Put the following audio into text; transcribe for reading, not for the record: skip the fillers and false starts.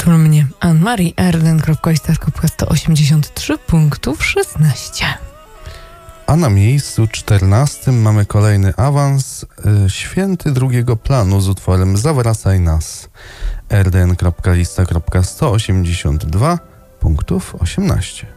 Przytul mnie Anne-Marie RDN.183 punktów 16. A na miejscu 14 mamy kolejny awans. Święty drugiego planu z utworem Zawracaj nas. RDN.lista.182 punktów 18.